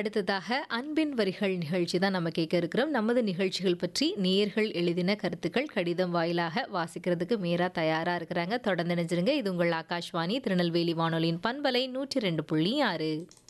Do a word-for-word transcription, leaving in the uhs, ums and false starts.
அடுத்ததாக அன்பின் வரிகள் நிகழ்ச்சி தான் நம்ம கேட்க இருக்கிறோம். நமது நிகழ்ச்சிகள் பற்றி நேயர்கள் எழுதின கருத்துக்கள் கடிதம் வாயிலாக வாசிக்கிறதுக்கு மீரா தயாரா இருக்கிறாங்க. தொடர்ந்து நினைச்சிருங்க. இது உங்கள் ஆகாஷ்வாணி திருநெல்வேலி வானொலியின் பண்பலை நூற்றி ரெண்டு புள்ளி ஆறு.